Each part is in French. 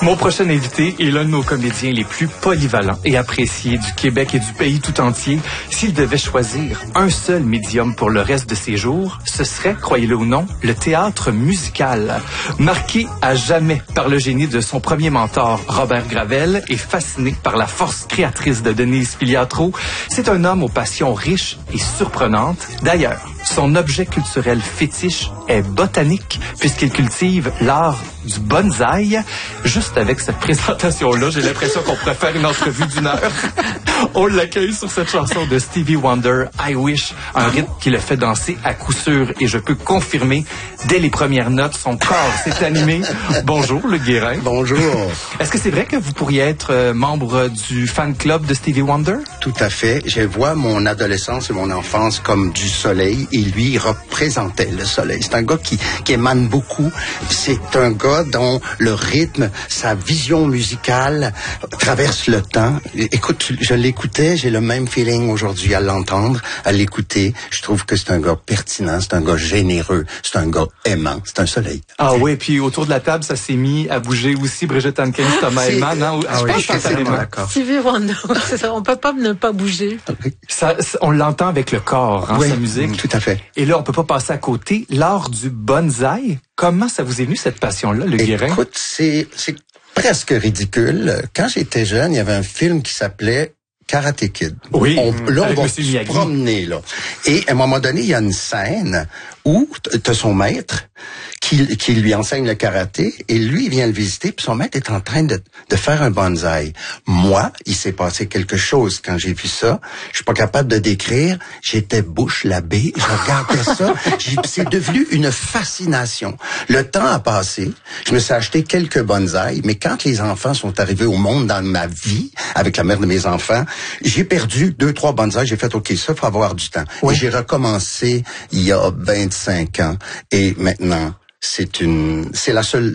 Mon prochain invité est l'un de nos comédiens les plus polyvalents et appréciés du Québec et du pays tout entier. S'il devait choisir un seul médium pour le reste de ses jours, ce serait, croyez-le ou non, le théâtre musical. Marqué à jamais par le génie de son premier mentor, Robert Gravel, et fasciné par la force créatrice de Denise Filiatro, c'est un homme aux passions riches et surprenantes. D'ailleurs, son objet culturel fétiche est botanique, puisqu'il cultive l'art du bonsaï. Juste avec cette présentation-là, j'ai l'impression qu'on pourrait faire une entrevue d'1 heure. On l'accueille sur cette chanson de Stevie Wonder, I Wish, un rythme qui le fait danser à coup sûr. Et je peux confirmer, dès les premières notes, son corps s'est animé. Bonjour, Luc Guérin. Bonjour. Est-ce que c'est vrai que vous pourriez être membre du fan club de Stevie Wonder? Tout à fait. Je vois mon adolescence et mon enfance comme du soleil, et lui, il représentait le soleil. C'est un gars qui émane beaucoup. C'est un gars dont le rythme, sa vision musicale traverse le temps. Écoute, je l'écoutais, j'ai le même feeling aujourd'hui à l'entendre, à l'écouter. Je trouve que c'est un gars pertinent, c'est un gars généreux, c'est un gars aimant, c'est un soleil. Ah oui, puis autour de la table, ça s'est mis à bouger aussi. Brigitte Hankins, Thomas Heyman, hein? Ah oui, je suis d'accord. Stevie Wonder, c'est ça, on peut pas ne pas bouger. Ça, on l'entend avec le corps, hein, oui, sa musique. Tout à fait. Et là, on peut pas passer à côté. L'art du bonsaï. Comment ça vous est venu, cette passion-là, le Guérin? Écoute, c'est presque ridicule. Quand j'étais jeune, il y avait un film qui s'appelait Karate Kid. Oui. On va se promener, là. Et à un moment donné, il y a une scène où t'as son maître qui lui enseigne le karaté, et lui, il vient le visiter, puis son maître est en train de faire un bonsaï. Moi, il s'est passé quelque chose quand j'ai vu ça. Je suis pas capable de décrire. J'étais bouche bée. Je regardais ça. C'est devenu une fascination. Le temps a passé. Je me suis acheté quelques bonsaïs, mais quand les enfants sont arrivés au monde dans ma vie, avec la mère de mes enfants, j'ai perdu 2-3 bonsaïs. J'ai fait, OK, ça, faut avoir du temps. Oui. Et j'ai recommencé il y a 25 ans. Et maintenant, c'est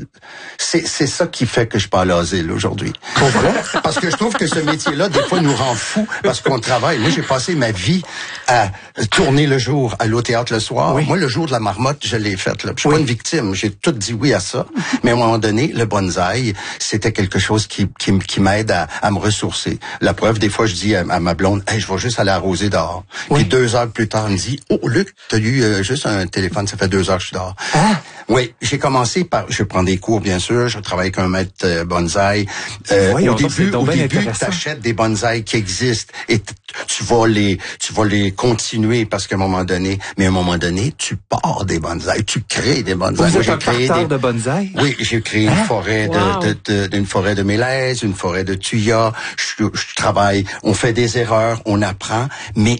ça qui fait que je parle à l'asile aujourd'hui. Parce que je trouve que ce métier-là, des fois, nous rend fous parce qu'on travaille. Moi, j'ai passé ma vie à tourner le jour, aller au théâtre le soir. Oui. Moi, le jour de la marmotte, je l'ai faite, là. Je suis pas une victime. J'ai tout dit oui à ça. Mais à un moment donné, le bonsaï, c'était quelque chose qui m'aide à me ressourcer. La preuve, des fois, je dis à ma blonde, hey, je vais juste aller arroser dehors. Oui. Puis 2 heures plus tard, elle me dit, oh, Luc, t'as eu juste un téléphone, ça fait 2 heures que je suis dehors. Ah. Oui, j'ai commencé je prends des cours, bien sûr, je travaille avec un maître bonsaï. Au début, t'achètes des bonsaïs qui existent et tu vas les continuer parce qu'à un moment donné, tu pars des bonsaïs, tu crées des bonsaïs. Vous êtes un parterre de bonsaïs? Oui, j'ai créé une forêt une forêt de mélèzes, une forêt de thuyas. Je travaille, on fait des erreurs, on apprend, mais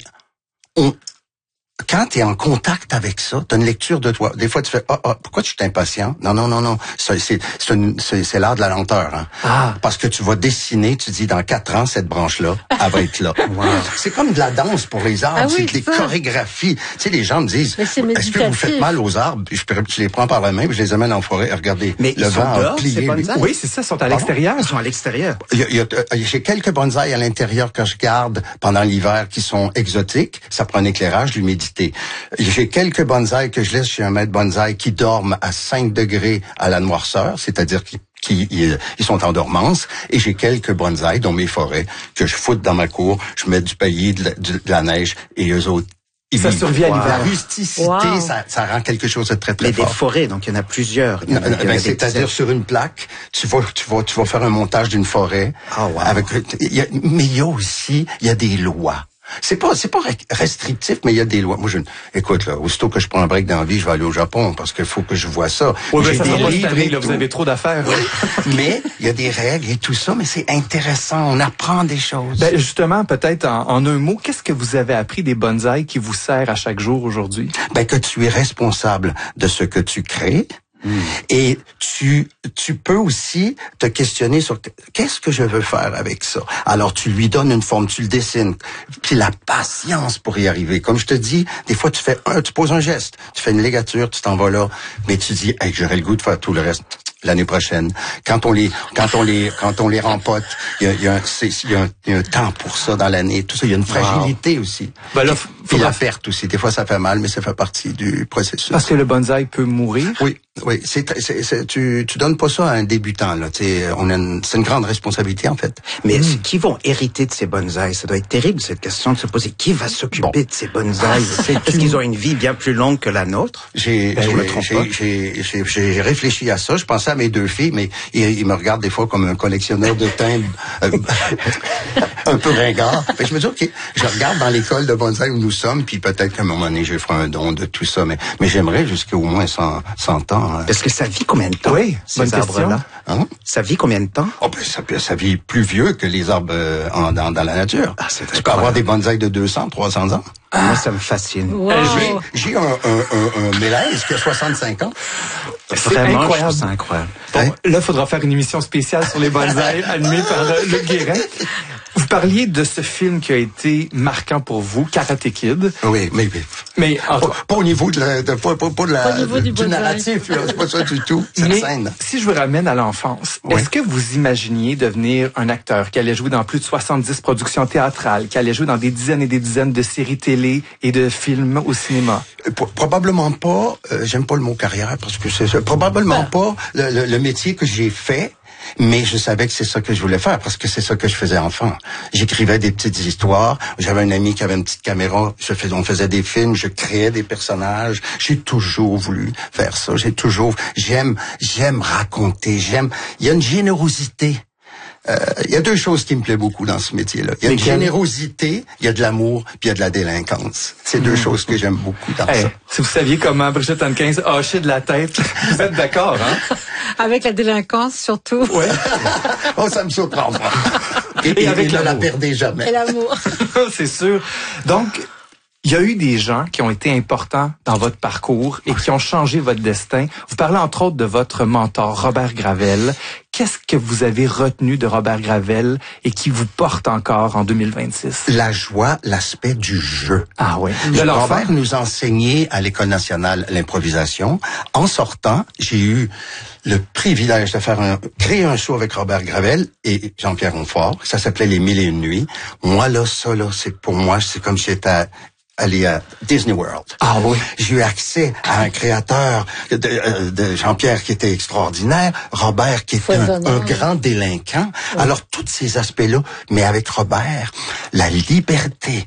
quand tu es en contact avec ça, tu as une lecture de toi. Des fois, tu fais pourquoi tu es impatient? Non. C'est l'art de la lenteur. Hein? Ah. Parce que tu vas dessiner, tu dis, dans 4 ans, cette branche-là, elle va être là. Wow. C'est comme de la danse pour les arbres. C'est des chorégraphies. Tu sais, les gens me disent, est-ce que vous faites mal aux arbres? Puis je les prends par la main, puis je les amène en forêt. Regardez, mais le vent a plié. Oui, c'est ça, ils sont à l'extérieur. Ils sont à l'extérieur. J'ai quelques bonsaïs à l'intérieur que je garde pendant l'hiver qui sont exotiques. Ça prend un éclairage, l'humidité. J'ai quelques bonsaïs que je laisse chez un maître bonsaï qui dorment à 5 degrés à la noirceur, c'est-à-dire qu'ils sont en dormance. Et j'ai quelques bonsaïs dans mes forêts que je foute dans ma cour, je mets du paillis, de la neige, et eux autres, ça survit à l'hiver. La rusticité, ça rend quelque chose de très, très fort. Mais des forêts, donc il y en a plusieurs. C'est-à-dire sur une plaque, tu vas faire un montage d'une forêt. Oh, wow. Mais il y a des lois. C'est pas restrictif, mais il y a des lois. Moi, écoute, là, aussitôt que je prends un break dans la vie, je vais aller au Japon parce qu'il faut que je vois ça. Oui, mais ça sera pas cette année, là, vous avez trop d'affaires. Mais il y a des règles et tout ça, mais c'est intéressant. On apprend des choses. Ben, justement, peut-être en un mot, qu'est-ce que vous avez appris des bonsaïs qui vous sert à chaque jour aujourd'hui? Ben, que tu es responsable de ce que tu crées. Et tu peux aussi te questionner sur qu'est-ce que je veux faire avec ça. Alors tu lui donnes une forme, tu le dessines, puis la patience pour y arriver. Comme je te dis, des fois tu poses un geste, tu fais une ligature, tu t'en vas là, mais tu dis, hey, j'aurais le goût de faire tout le reste. l'année prochaine. Quand on les rempote, il y a un temps pour ça dans l'année. Tout ça, il y a une fragilité aussi. Ben là, puis la perte aussi. Des fois, ça fait mal, mais ça fait partie du processus. Parce que le bonsaï peut mourir. Oui. Tu donnes pas ça à un débutant, là. C'est une grande responsabilité, en fait. Mais qui vont hériter de ces bonsaïs? Ça doit être terrible, cette question de se poser. Qui va s'occuper de ces bonsaïs? Est-ce qu'ils ont une vie bien plus longue que la nôtre? J'ai réfléchi à ça. Je pensais à mes 2 filles, mais ils me regardent des fois comme un collectionneur de timbres un peu ringard. Fait que je me dis, OK, je regarde dans l'école de bonsaï où nous sommes, puis peut-être qu'à un moment donné, je ferai un don de tout ça. Mais j'aimerais jusqu'à au moins 100 ans. Parce que ça vit combien de temps? Oui, ces arbres-là. Hein? Ça vit combien de temps? Oh, ben, ça vit plus vieux que les arbres dans la nature. Ah, c'est tu peux avoir des bonsaïs de 200, 300 ans. Moi, ça me fascine. Wow. J'ai un mélèze qui a 65 ans. Vraiment, incroyable. je trouve ça incroyable. Bon, là, il faudra faire une émission spéciale sur les bonsaïs animée par Luc Guérin. Vous parliez de ce film qui a été marquant pour vous, Karate Kid. Oui, mais pas au niveau du narratif, là, c'est pas ça du tout, cette scène. Si je vous ramène à l'enfance, est-ce que vous imaginiez devenir un acteur qui allait jouer dans plus de 70 productions théâtrales, qui allait jouer dans des dizaines et des dizaines de séries télé et de films au cinéma? Probablement pas, j'aime pas le mot carrière parce que c'est probablement pas le métier que j'ai fait. Mais je savais que c'est ça que je voulais faire parce que c'est ça que je faisais enfant. J'écrivais des petites histoires. J'avais un ami qui avait une petite caméra. On faisait des films. Je créais des personnages. J'ai toujours voulu faire ça. J'aime raconter. Il y a une générosité. Il y a 2 choses qui me plaisent beaucoup dans ce métier-là. Il y a une générosité, il y a de l'amour, puis il y a de la délinquance. C'est 2 choses que j'aime beaucoup dans ça. Si vous saviez comment Brigitte Hannequin hachait de la tête, vous êtes d'accord, hein? Avec la délinquance, surtout. Oui. Oh, ça me surprend pas. Et avec ne la perdez jamais. Et l'amour. C'est sûr. Donc, il y a eu des gens qui ont été importants dans votre parcours et qui ont changé votre destin. Vous parlez entre autres de votre mentor, Robert Gravel. Qu'est-ce que vous avez retenu de Robert Gravel et qui vous porte encore en 2026? La joie, l'aspect du jeu. Ah oui. Robert nous enseignait à l'École nationale l'improvisation. En sortant, j'ai eu le privilège de créer un show avec Robert Gravel et Jean-Pierre Onfort. Ça s'appelait Les 1001 nuits. Moi, c'est pour moi, c'est comme si j'étais aller à Disney World. Ah oui. J'ai eu accès à un créateur de Jean-Pierre qui était extraordinaire, Robert qui était un grand délinquant. Oui. Alors, tous ces aspects-là, mais avec Robert, la liberté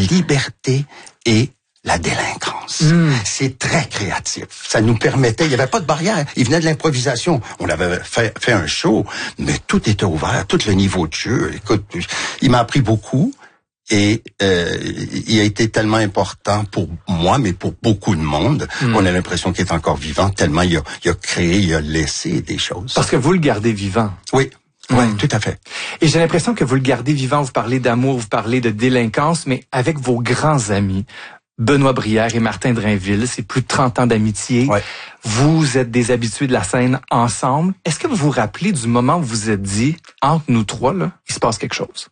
et la délinquance. C'est très créatif. Ça nous permettait, il n'y avait pas de barrière. Il venait de l'improvisation. On avait fait un show, mais tout était ouvert, tout le niveau de jeu. Écoute, il m'a appris beaucoup. Et il a été tellement important pour moi, mais pour beaucoup de monde, qu'on a l'impression qu'il est encore vivant, tellement il a créé, il a laissé des choses. Parce que vous le gardez vivant. Oui. Oui, tout à fait. Et j'ai l'impression que vous le gardez vivant, vous parlez d'amour, vous parlez de délinquance, mais avec vos grands amis, Benoît Brière et Martin Drainville, c'est plus de 30 ans d'amitié. Ouais. Vous êtes des habitués de la scène ensemble. Est-ce que vous vous rappelez du moment où vous vous êtes dit, entre nous 3, là, il se passe quelque chose?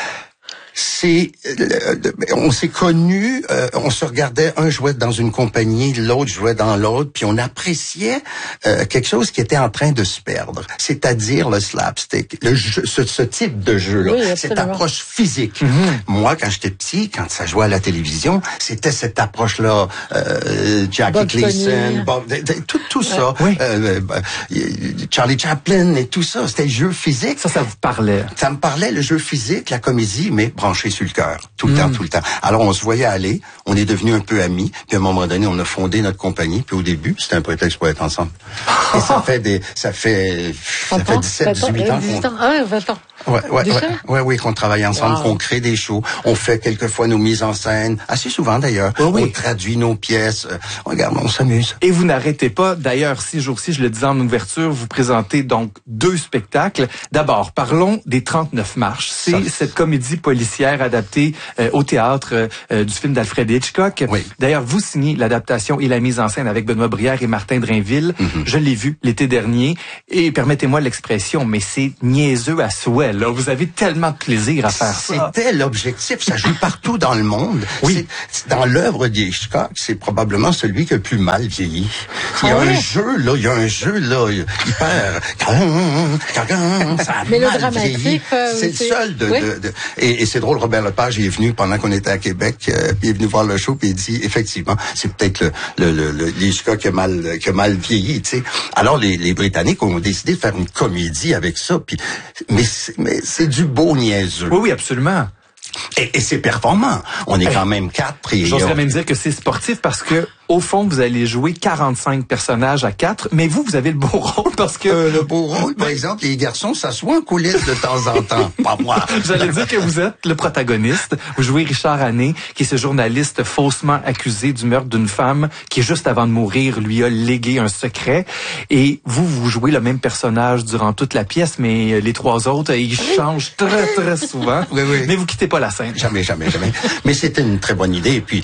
On s'est connus, on se regardait, un jouait dans une compagnie, l'autre jouait dans l'autre, puis on appréciait quelque chose qui était en train de se perdre, c'est-à-dire le slapstick, le jeu, ce type de jeu-là, oui, cette approche physique. Moi, quand j'étais petit, quand ça jouait à la télévision, c'était cette approche-là, Jackie Gleason, tout ça, oui. Charlie Chaplin et tout ça, c'était le jeu physique. Ça vous parlait? Ça me parlait, le jeu physique, la comédie, mais branché sur le cœur, tout le temps. Alors, on se voyait aller, on est devenus un peu amis, puis à un moment donné, on a fondé notre compagnie, puis au début, c'était un prétexte pour être ensemble. Et ça fait 17, 18 ans. 18 ans, ah ouais, 20 ans. Oui, qu'on travaille ensemble, qu'on crée des shows, on fait quelquefois nos mises en scène, assez souvent d'ailleurs, on traduit nos pièces, regarde, on s'amuse. Et vous n'arrêtez pas, d'ailleurs, ces jours-ci, je le disais en ouverture, vous présentez donc 2 spectacles. D'abord, parlons des 39 marches. C'est cette comédie policière policière adaptée au théâtre du film d'Alfred Hitchcock. Oui. D'ailleurs, vous signez l'adaptation et la mise en scène avec Benoît Brière et Martin Drainville. Je l'ai vu l'été dernier et permettez-moi l'expression, mais c'est niaiseux à souhait. Là, vous avez tellement de plaisir à faire ça. C'était l'objectif. Ça joue partout dans le monde. Oui. Dans l'œuvre d'Hitchcock, c'est probablement celui qui a le plus mal vieilli. Il y a un jeu là, hyper... Ça a mélodramatique, mal vieilli. C'est le seul et c'est drôle, Robert Lepage, il est venu pendant qu'on était à Québec, puis il est venu voir le show, puis il dit, effectivement, c'est peut-être l'Hitchcock qui a mal vieilli, tu sais. Alors, les Britanniques ont décidé de faire une comédie avec ça, puis, mais c'est du beau niaiseux. Oui, absolument. Et c'est performant. On est quand même 4. J'oserais même dire que c'est sportif parce que, au fond, vous allez jouer 45 personnages à 4, mais vous avez le beau rôle parce que... le beau rôle, par exemple, les garçons s'assoient en coulisses de temps en temps. Pas moi. J'allais dire que vous êtes le protagoniste. Vous jouez Richard Hannay, qui est ce journaliste faussement accusé du meurtre d'une femme qui, juste avant de mourir, lui a légué un secret. Et vous jouez le même personnage durant toute la pièce, mais les 3 autres, ils changent très, très souvent. Oui. Mais vous quittez pas la scène. Jamais. Mais c'était une très bonne idée. Et puis,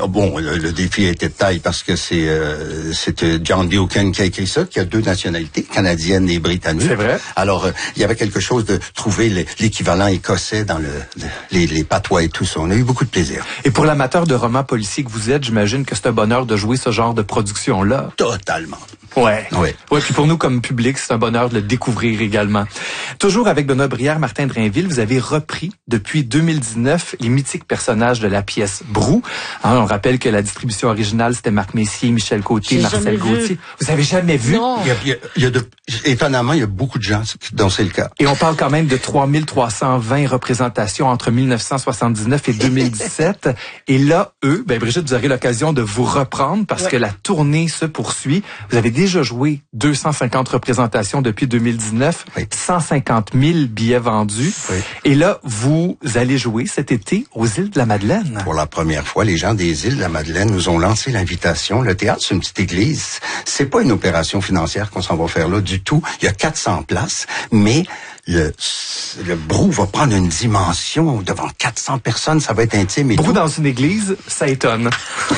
le défi était de taille parce que c'était John Buchan qui a écrit ça, qui a 2 nationalités, canadienne et britannique. C'est vrai. Alors, il y avait quelque chose de trouver l'équivalent écossais dans les patois et tout ça. On a eu beaucoup de plaisir. Et pour l'amateur de romans policiers que vous êtes, j'imagine que c'est un bonheur de jouer ce genre de production-là. Totalement. Ouais. Ouais, puis pour nous, comme public, c'est un bonheur de le découvrir également. Toujours avec Benoît Brière, Martin Drainville, vous avez repris depuis 2019 les mythiques personnages de la pièce Brou. On rappelle que la distribution originale, c'était Marc Messier, Michel Côté, Marcel Gauthier. Vous avez jamais vu? Non. Étonnamment, il y a beaucoup de gens dont c'est le cas. Et on parle quand même de 3320 représentations entre 1979 et 2017. Et là, Brigitte, vous aurez l'occasion de vous reprendre parce que la tournée se poursuit. Vous avez déjà joué 250 représentations depuis 2019, 150 000 billets vendus. Oui. Et là, vous allez jouer cet été aux Îles de la Madeleine. Pour la première fois, les gens des Îles de la Madeleine nous ont lancé l'invitation. Le théâtre, c'est une petite église. C'est pas une opération financière qu'on s'en va faire là du tout. Il y a 400 places, mais le Brou va prendre une dimension devant 400 personnes. Ça va être intime et Brou tout. Dans une église, ça étonne.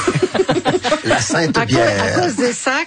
La Sainte-Bière. À cause des sacs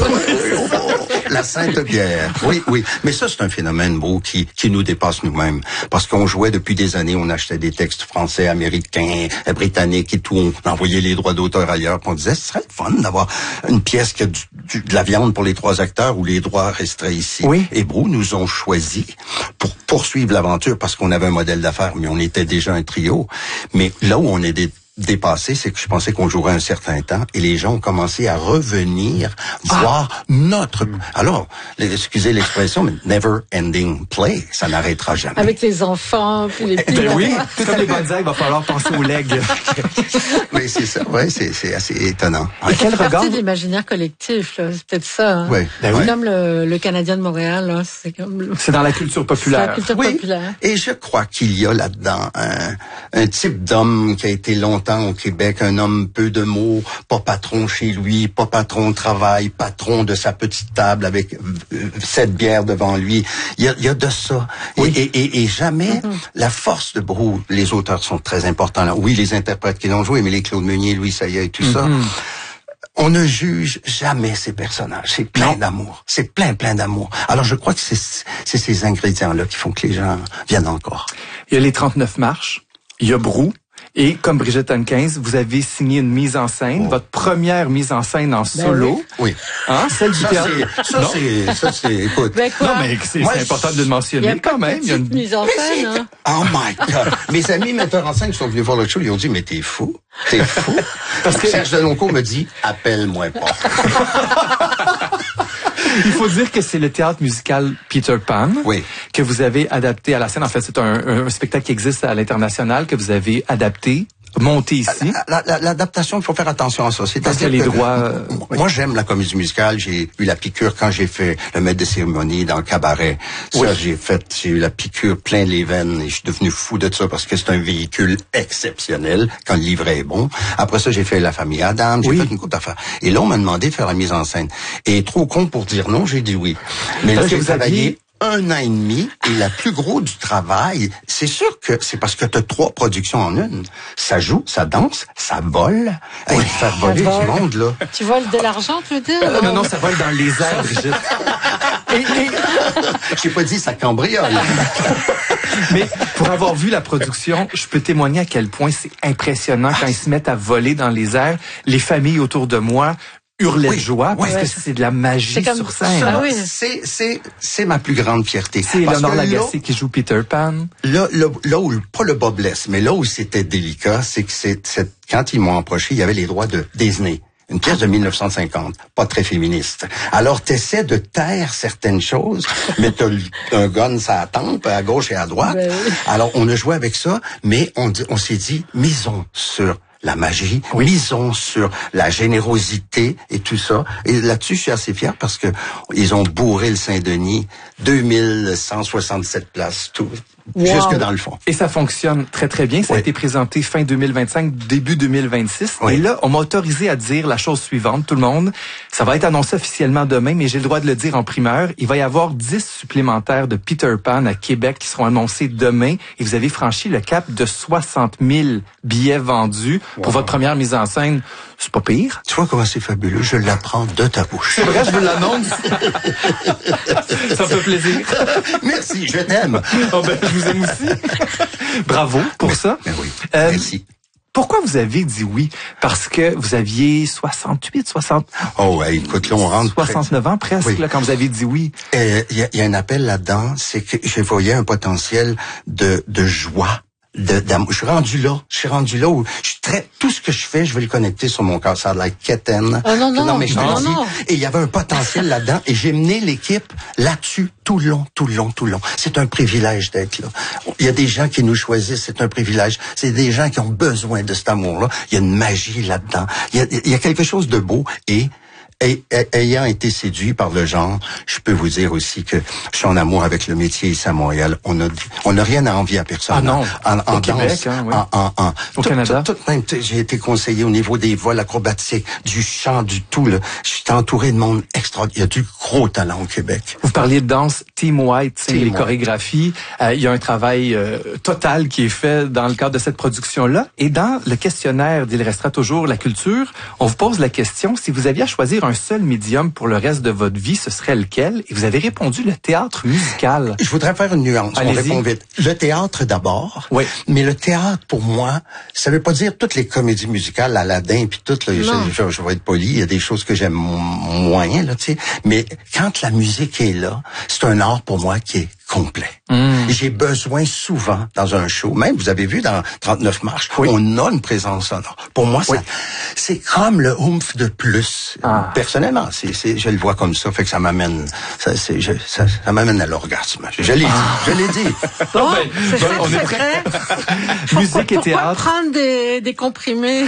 La Sainte-Bière. Oui. Mais ça, c'est un phénomène, Brou, qui nous dépasse nous-mêmes. Parce qu'on jouait depuis des années, on achetait des textes français, américains, britanniques et tout. On envoyait les droits d'auteur ailleurs. On disait, ce serait fun d'avoir une pièce qui a de la viande pour les 3 acteurs où les droits resteraient ici. Oui. Et Brou nous ont choisi pour poursuivre l'aventure parce qu'on avait un modèle d'affaires, mais on était déjà un trio. Mais là où on est dépassé, c'est que je pensais qu'on jouerait un certain temps et les gens ont commencé à revenir voir notre... Alors, excusez l'expression, mais never ending play, ça n'arrêtera jamais. avec les enfants, puis les petits. Oui, comme les bonnes il va falloir penser aux legs. Oui, c'est ça, c'est assez étonnant. C'est quelle partie de l'imaginaire collectif, là. C'est peut-être ça. Hein? Oui. C'est comme le Canadien de Montréal, là. C'est dans la culture populaire. C'est la culture populaire. Et je crois qu'il y a là-dedans un type d'homme qui a été longtemps au Québec, un homme peu de mots, pas patron chez lui, pas patron de travail, patron de sa petite table avec 7 bières devant lui. Il y a de ça. Oui. Et jamais la force de Brou, les auteurs sont très importants là. Oui, les interprètes qui l'ont joué, mais les Claude Meunier, Louis Saillat et tout ça. On ne juge jamais ces personnages. C'est plein d'amour. C'est plein d'amour. Alors, je crois que c'est ces ingrédients-là qui font que les gens viennent encore. Il y a les 39 marches. Il y a Brou. Et comme Brigitte Hankins, vous avez signé une mise en scène, votre première mise en scène en solo. Oui. Hein, celle du théâtre. Ça c'est, écoute. Non, mais c'est important de le mentionner quand même. Il y a une mise en scène, hein. Oh my God. Mes amis metteurs en scène qui sont venus voir le show, ils ont dit, mais t'es fou. Parce que Serge Delonco me dit, appelle-moi pas. Il faut dire que c'est le théâtre musical Peter Pan que vous avez adapté à la scène. En fait, c'est un spectacle qui existe à l'international que vous avez adapté, monté ici. L'adaptation, il faut faire attention à ça. Parce que les droits... Moi, j'aime la comédie musicale. J'ai eu la piqûre quand j'ai fait le maître de cérémonie dans le cabaret. Ça, j'ai eu la piqûre plein les veines et je suis devenu fou de ça parce que c'est un véhicule exceptionnel quand le livret est bon. Après ça, j'ai fait La famille Adam. J'ai fait une couple d'affaires. Et là, on m'a demandé de faire la mise en scène. Et trop con pour dire non, j'ai dit oui. Mais là, j'ai travaillé 1 an et demi et la plus gros du travail, c'est sûr que c'est parce que tu as 3 productions en une. Ça joue, ça danse, ça vole. Hey, faire voler du monde, là. Tu voles de l'argent, tu veux dire? Non, ça vole dans les airs, Brigitte. J'ai pas dit ça cambriole. Mais pour avoir vu la production, je peux témoigner à quel point c'est impressionnant quand ils se mettent à voler dans les airs. Les familles autour de moi hurlaient de joie parce que c'est de la magie sur scène. Ça, c'est ma plus grande fierté. C'est Léonard Lagacé qui joue Peter Pan. Là où, pas le bas blesse, mais là où c'était délicat, c'est que quand ils m'ont approché, il y avait les droits de Disney. Une pièce de 1950, pas très féministe. Alors, t'essaies de taire certaines choses, mais t'as un gun sur la tempe, à gauche et à droite. Ben oui. Alors, on a joué avec ça, mais on s'est dit, misons sur la magie, misons sur la générosité et tout ça. Et là-dessus, je suis assez fier parce que ils ont bourré le Saint-Denis, 2167 places, tout. Wow. Jusque dans le fond. Et ça fonctionne très, très bien. Ça a été présenté fin 2025, début 2026. Et là, on m'a autorisé à dire la chose suivante, tout le monde. Ça va être annoncé officiellement demain, mais j'ai le droit de le dire en primeur. Il va y avoir 10 supplémentaires de Peter Pan à Québec qui seront annoncés demain. Et vous avez franchi le cap de 60 000 billets vendus pour votre première mise en scène. C'est pas pire. Tu vois comment c'est fabuleux. Je l'apprends de ta bouche. C'est vrai, je vous l'annonce. Ça me fait plaisir. Merci, je t'aime. Oh ben, je vous aime aussi. Bravo pour ça. Ben oui, merci. Pourquoi vous avez dit oui? Parce que vous aviez 68, 60... Oh, ouais, écoute, là, on rentre... 69 ans presque, là, quand vous avez dit oui. Il y a un appel là-dedans, c'est que je voyais un potentiel de joie. Je suis rendu là où je suis tout ce que je fais, je vais le connecter sur mon cœur. Ça a de la quétaine. Non. Et il y avait un potentiel là-dedans et j'ai mené l'équipe là-dessus tout le long. C'est un privilège d'être là. Il y a des gens qui nous choisissent, c'est un privilège. C'est des gens qui ont besoin de cet amour-là. Il y a une magie là-dedans. Il y a quelque chose de beau et ayant été séduit par le genre, je peux vous dire aussi que je suis en amour avec le métier ici à Montréal. On n'a rien à envier à personne. Ah non, en Québec, danse, au Canada. Même, j'ai été conseillé au niveau des vols acrobatiques, du chant, du tout. Là. Je suis entouré de monde extraordinaire. Il y a du gros talent au Québec. Vous parliez de danse, Team White, les chorégraphies. Il y a un travail total qui est fait dans le cadre de cette production-là. Et dans le questionnaire d'Il restera toujours la culture, on vous pose la question, si vous aviez à choisir un seul médium pour le reste de votre vie, ce serait lequel? Et vous avez répondu le théâtre musical. Je voudrais faire une nuance. Allez-y. On répond vite. Le théâtre d'abord. Oui. Mais le théâtre, pour moi, ça veut pas dire toutes les comédies musicales, Aladdin puis tout. Là, je vais être poli. Il y a des choses que j'aime moins, là, tu sais. Mais quand la musique est là, c'est un art pour moi qui est complet. J'ai besoin souvent dans un show, même vous avez vu dans 39 marches, on a une présence sonore. Pour moi, c'est comme le oomph de plus. Personnellement, je le vois comme ça, fait que ça m'amène, ça m'amène à l'orgasme. Je l'ai dit. On est prêt. Musique et théâtre. Pourquoi prendre des comprimés?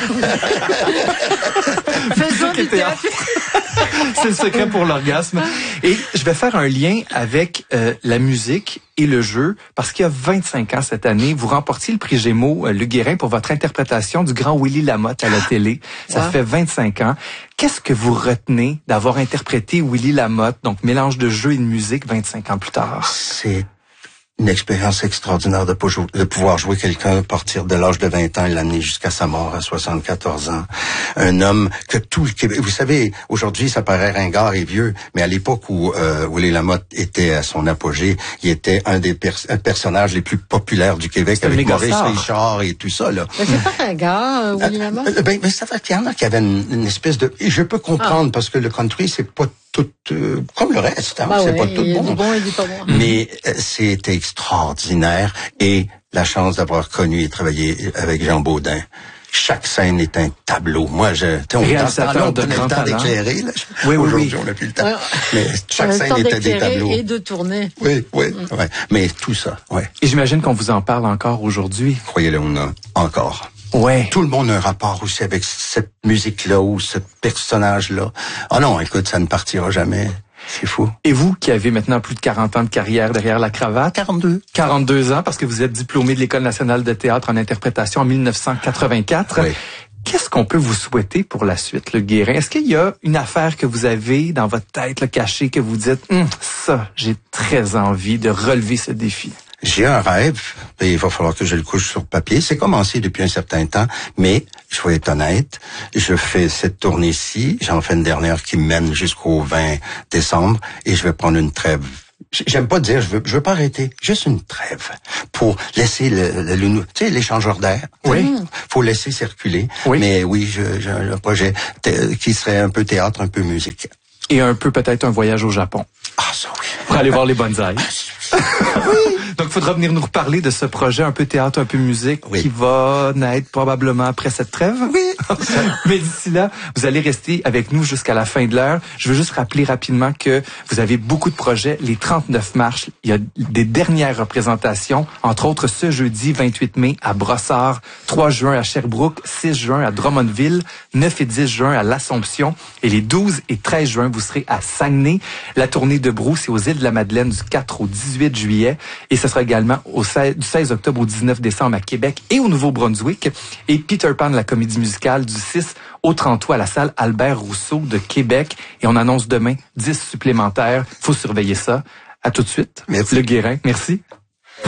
Faisons du théâtre. C'est le secret pour l'orgasme. Et je vais faire un lien avec la musique et le jeu, parce qu'il y a 25 ans cette année, vous remportiez le prix Gémeaux Luc Guérin pour votre interprétation du grand Willy Lamotte à la télé. Ça fait 25 ans. Qu'est-ce que vous retenez d'avoir interprété Willy Lamotte, donc mélange de jeu et de musique 25 ans plus tard? C'est une expérience extraordinaire de pouvoir jouer quelqu'un à partir de l'âge de 20 ans et l'amener jusqu'à sa mort à 74 ans. Un homme que tout le Québec... Vous savez, aujourd'hui, ça paraît ringard et vieux, mais à l'époque où Willy Lamotte était à son apogée, il était un des personnages les plus populaires du Québec avec Maurice Richard et tout ça, là. Mais c'est pas ringard, Willy Lamotte? Mais ça fait qu'il y en a qui avaient une espèce de... Et je peux comprendre, parce que le country, c'est pas tout comme le reste, hein, c'est pas tout bon. Du bon et du pas bon. Mais c'était extraordinaire et la chance d'avoir connu et travaillé avec Jean Baudin. Chaque scène est un tableau. Moi, on donnait le temps d'éclairer. Aujourd'hui, on n'a plus le temps. Mais chaque scène était des tableaux. Et de tourner. Oui. Mais tout ça, Et j'imagine qu'on vous en parle encore aujourd'hui. Croyez-le, on a encore. Ouais. Tout le monde a un rapport aussi avec cette musique-là ou ce personnage-là. Ah non, écoute, ça ne partira jamais. C'est fou. Et vous, qui avez maintenant plus de 40 ans de carrière derrière la cravate? 42 ans, parce que vous êtes diplômé de l'École nationale de théâtre en interprétation en 1984. Oui. Qu'est-ce qu'on peut vous souhaiter pour la suite, le Guérin? Est-ce qu'il y a une affaire que vous avez dans votre tête, là, cachée, que vous dites, ça, j'ai très envie de relever ce défi? J'ai un rêve, et il va falloir que je le couche sur papier. C'est commencé depuis un certain temps, mais je vais être honnête, je fais cette tournée-ci, j'en fais une dernière qui mène jusqu'au 20 décembre, et je vais prendre une trêve. J'aime pas dire, je veux pas arrêter, juste une trêve pour laisser tu sais, l'échangeur d'air. Oui. Faut laisser circuler. Oui. Mais oui, j'ai un projet qui serait un peu théâtre, un peu musique. Et un peu peut-être un voyage au Japon. Ah, ça oui. Pour aller voir les bonsaïs. Donc, il faudra venir nous reparler de ce projet un peu théâtre, un peu musique, qui va naître probablement après cette trêve. Oui. Mais d'ici là, vous allez rester avec nous jusqu'à la fin de l'heure. Je veux juste rappeler rapidement que vous avez beaucoup de projets. Les 39 mars, il y a des dernières représentations, entre autres ce jeudi 28 mai à Brossard, 3 juin à Sherbrooke, 6 juin à Drummondville, 9 et 10 juin à l'Assomption, et les 12 et 13 juin, vous serez à Saguenay. La tournée de Brou, c'est aux îles de la Madeleine du 4 au 18 juillet, et ce sera également du 16 octobre au 19 décembre à Québec et au Nouveau-Brunswick. Et Peter Pan, la comédie musicale, du 6 au 30 août à la salle Albert Rousseau de Québec. Et on annonce demain 10 supplémentaires. Faut surveiller ça. À tout de suite. Merci. Le Guérin, merci.